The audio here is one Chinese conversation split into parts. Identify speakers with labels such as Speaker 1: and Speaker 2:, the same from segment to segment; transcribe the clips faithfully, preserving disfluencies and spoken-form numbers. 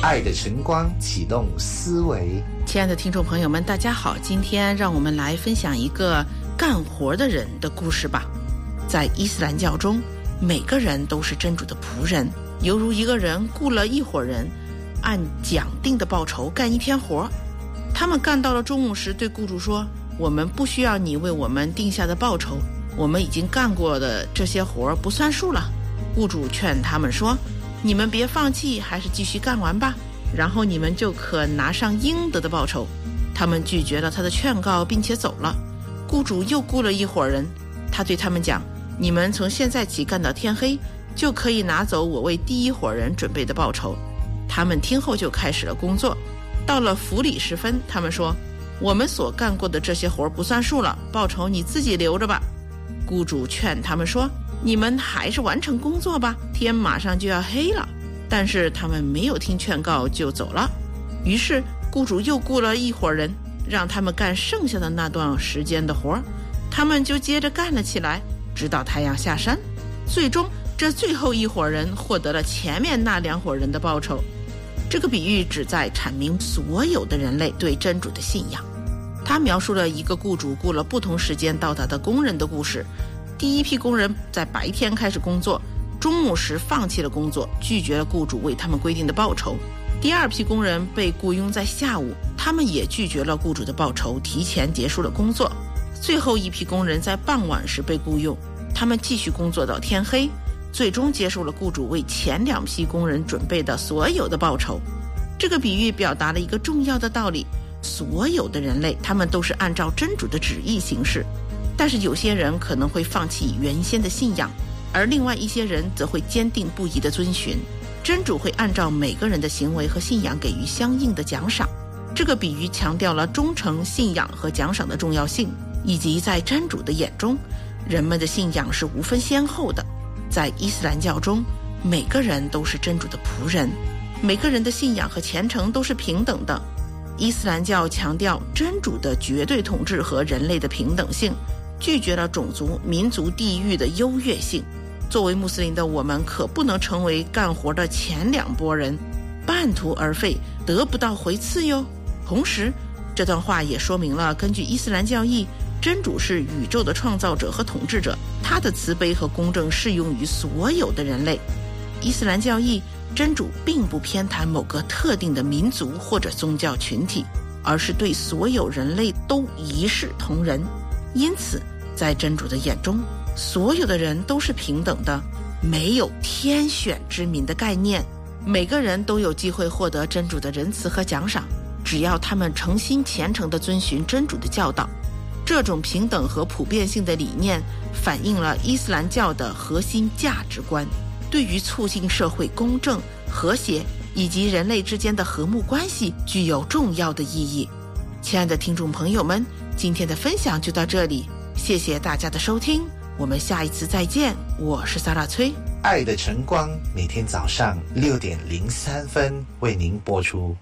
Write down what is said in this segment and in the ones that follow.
Speaker 1: 爱的晨光启动思维。
Speaker 2: 亲爱的听众朋友们，大家好，今天让我们来分享一个干活的人的故事吧。在伊斯兰教中，每个人都是真主的仆人，犹如一个人雇了一伙人，按讲定的报酬干一天活。他们干到了中午时，对雇主说，我们不需要你为我们定下的报酬，我们已经干过的这些活不算数了。雇主劝他们说，你们别放弃，还是继续干完吧，然后你们就可拿上应得的报酬。他们拒绝了他的劝告，并且走了。雇主又雇了一伙人，他对他们讲，你们从现在起干到天黑，就可以拿走我为第一伙人准备的报酬。他们听后就开始了工作。到了弗里时分，他们说，我们所干过的这些活不算数了，报酬你自己留着吧。雇主劝他们说，你们还是完成工作吧，天马上就要黑了。但是他们没有听劝告就走了。于是雇主又雇了一伙人，让他们干剩下的那段时间的活，他们就接着干了起来，直到太阳下山。最终这最后一伙人获得了前面那两伙人的报酬。这个比喻旨在阐明所有的人类对真主的信仰。他描述了一个雇主雇了不同时间到达的工人的故事。第一批工人在白天开始工作，中午时放弃了工作，拒绝了雇主为他们规定的报酬。第二批工人被雇佣在下午，他们也拒绝了雇主的报酬，提前结束了工作。最后一批工人在傍晚时被雇佣，他们继续工作到天黑，最终接受了雇主为前两批工人准备的所有的报酬。这个比喻表达了一个重要的道理，所有的人类他们都是按照真主的旨意行事，但是有些人可能会放弃原先的信仰，而另外一些人则会坚定不移地遵循。真主会按照每个人的行为和信仰给予相应的奖赏。这个比喻强调了忠诚、信仰和奖赏的重要性，以及在真主的眼中，人们的信仰是无分先后的。在伊斯兰教中，每个人都是真主的仆人，每个人的信仰和虔诚都是平等的。伊斯兰教强调真主的绝对统治和人类的平等性，拒绝了种族、民族、地域的优越性。作为穆斯林的我们，可不能成为干活的前两拨人，半途而废，得不到回赐哟。同时，这段话也说明了，根据伊斯兰教义，真主是宇宙的创造者和统治者，他的慈悲和公正适用于所有的人类。伊斯兰教义，真主并不偏袒某个特定的民族或者宗教群体，而是对所有人类都一视同仁。因此，在真主的眼中，所有的人都是平等的，没有天选之民的概念。每个人都有机会获得真主的仁慈和奖赏，只要他们诚心虔诚地遵循真主的教导。这种平等和普遍性的理念反映了伊斯兰教的核心价值观，对于促进社会公正、和谐以及人类之间的和睦关系具有重要的意义。亲爱的听众朋友们，今天的分享就到这里，谢谢大家的收听，我们下一次再见。我是萨拉崔。
Speaker 1: 爱的晨光每天早上六点零三分为您播出。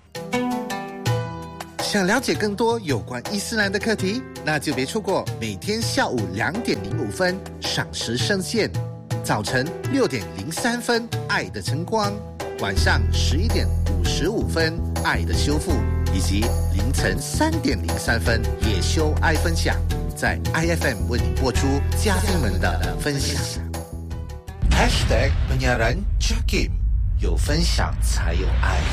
Speaker 3: 想了解更多有关伊斯兰的课题，那就别错过每天下午两点零五分赏识圣线，早晨六点零三分爱的晨光，晚上十一点五十五分爱的修复，以及凌晨三点零三分也修爱分享，在 I F M 为你播出嘉宾们的分享。
Speaker 1: Hashtag penyiaran Jakim， 有分享才有爱。